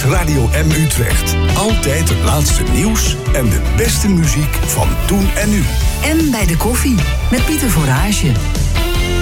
Radio M Utrecht. Altijd het laatste nieuws en de beste muziek van toen en nu. En bij de koffie met Pieter Voorage.